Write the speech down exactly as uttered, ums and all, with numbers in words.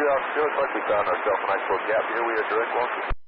two, Alpha Zero. Looks like we found ourselves a nice little gap here. We are direct launch.